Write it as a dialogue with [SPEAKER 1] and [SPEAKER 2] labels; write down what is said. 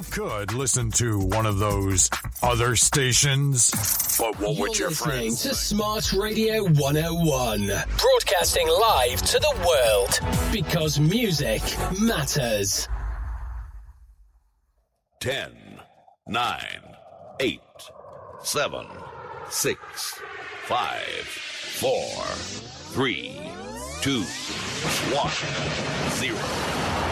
[SPEAKER 1] You could listen to one of those other stations, but what would your
[SPEAKER 2] listening
[SPEAKER 1] friends
[SPEAKER 2] to
[SPEAKER 1] think?
[SPEAKER 2] Smart Radio 101, broadcasting live to the world because music matters.
[SPEAKER 3] 10, 9, 8, 7, 6, 5, 4, 3, 2, 1, 0.